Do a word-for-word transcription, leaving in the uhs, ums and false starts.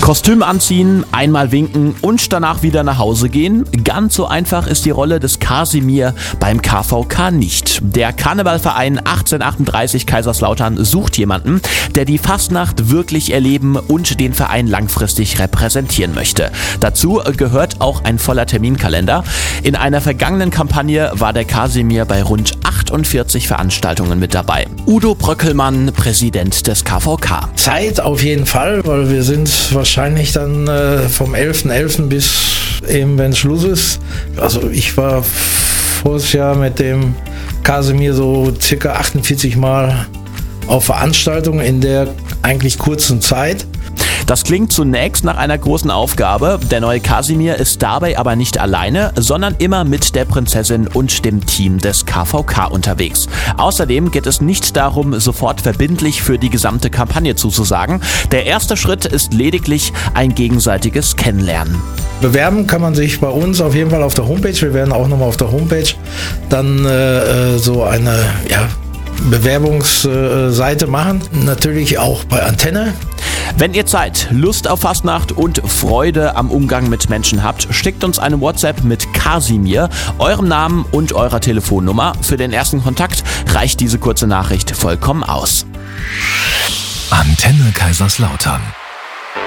Kostüm anziehen, einmal winken und danach wieder nach Hause gehen. Ganz so einfach ist die Rolle des Kasimir beim K V K nicht. Der Karnevalverein achtzehnhundertachtunddreißig Kaiserslautern sucht jemanden, der die Fastnacht wirklich erleben und den Verein langfristig repräsentieren möchte. Dazu gehört auch ein voller Terminkalender. In einer vergangenen Kampagne war der Kasimir bei rund achtundvierzig Veranstaltungen mit dabei. Udo Bröckelmann, Präsident des K V K. Zeit auf jeden Fall, weil wir sind wahrscheinlich dann äh, vom elften elften bis eben, wenn Schluss ist. Also ich war voriges Jahr mit dem Kasimir so circa achtundvierzig Mal auf Veranstaltungen in der eigentlich kurzen Zeit. Das klingt zunächst nach einer großen Aufgabe. Der neue Kasimir ist dabei aber nicht alleine, sondern immer mit der Prinzessin und dem Team des K V K unterwegs. Außerdem geht es nicht darum, sofort verbindlich für die gesamte Kampagne zuzusagen. Der erste Schritt ist lediglich ein gegenseitiges Kennenlernen. Bewerben kann man sich bei uns auf jeden Fall auf der Homepage. Wir werden auch nochmal auf der Homepage dann äh, so eine ja, Bewerbungsseite machen. Natürlich auch bei Antenne. Wenn ihr Zeit, Lust auf Fastnacht und Freude am Umgang mit Menschen habt, schickt uns eine WhatsApp mit Kasimir, eurem Namen und eurer Telefonnummer. Für den ersten Kontakt reicht diese kurze Nachricht vollkommen aus. Antenne Kaiserslautern.